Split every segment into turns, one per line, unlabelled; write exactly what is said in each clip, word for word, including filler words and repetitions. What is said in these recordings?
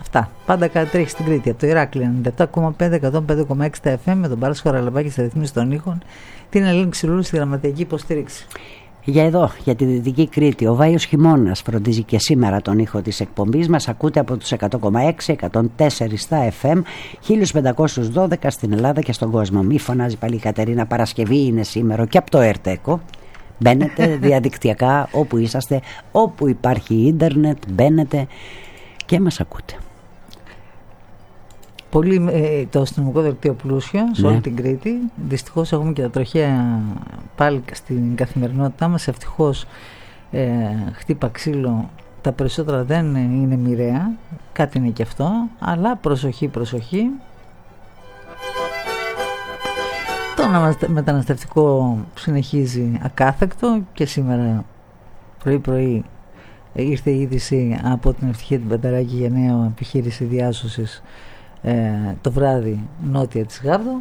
Αυτά. Πάντα κάτι τρέχει στην Κρήτη. Από το Ηράκλειο ενενήντα επτά κόμμα πέντε, εκατόν πέντε κόμμα έξι τα εφ εμ, με τον Πάρη Χαραλαμπάκη στη ρυθμίση των ήχων, την Ελένη Ξυλούλου στη γραμματική υποστήριξη.
Για εδώ, για τη Δυτική Κρήτη, ο Βάιος Χειμώνας φροντίζει και σήμερα τον ήχο της εκπομπής μας. Ακούτε από τους εκατό κόμμα έξι, εκατόν τέσσερα στα εφ εμ, χίλια πεντακόσια δώδεκα στην Ελλάδα και στον κόσμο. Μη φωνάζει πάλι η Κατερίνα, Παρασκευή είναι σήμερα και από το ΕΡΤΕΚΟ. Μπαίνετε διαδικτυακά όπου είσαστε, όπου υπάρχει ίντερνετ, μπαίνετε και μας ακούτε.
Πολύ, ε, το αστυνομικό δελτίο πλούσιο σε όλη ναι. την Κρήτη. Δυστυχώς έχουμε και τα τροχαία πάλι στην καθημερινότητά μας. Ευτυχώς ε, χτύπα ξύλο, τα περισσότερα δεν είναι μοιραία, κάτι είναι και αυτό, αλλά προσοχή, προσοχή. Το μεταναστευτικό συνεχίζει ακάθεκτο και σήμερα πρωί πρωί ήρθε η είδηση από την Ευτυχία την Πενταράκη για νέα επιχείρηση διάσωσης ε, το βράδυ νότια της Γάβδο.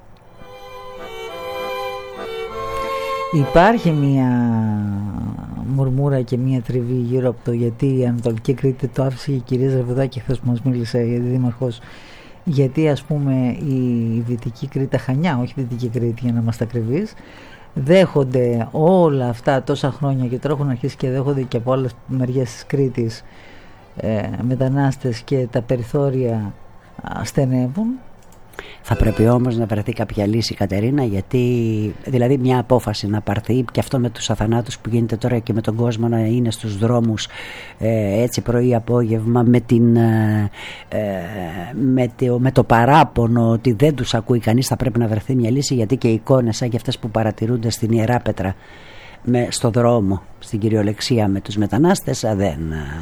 Υπάρχει μια μουρμούρα και μια τριβή γύρω από το γιατί η Ανατολική Κρήτη, το άφησε η κυρία Ζερβουδάκη χθες που μας μίλησε η δήμαρχος, γιατί ας πούμε η Δυτική Κρήτη, τα Χανιά, όχι η Δυτική Κρήτη για να είμαστε ακριβείς, δέχονται όλα αυτά τόσα χρόνια και τώρα έχουν αρχίσει και δέχονται και από άλλες μεριές της Κρήτης ε, μετανάστες και τα περιθώρια στενεύουν.
Θα πρέπει όμως να βρεθεί κάποια λύση, Κατερίνα, γιατί δηλαδή μια απόφαση να πάρθει, και αυτό με τους αθανάτους που γίνεται τώρα και με τον κόσμο να είναι στους δρόμους ε, έτσι πρωί απόγευμα με, την, ε, με, το, με το παράπονο ότι δεν τους ακούει κανείς. Θα πρέπει να βρεθεί μια λύση, γιατί και οι εικόνες σαν και αυτές που παρατηρούνται στην Ιεράπετρα με, στο δρόμο, στην κυριολεξία με τους μετανάστες δεν,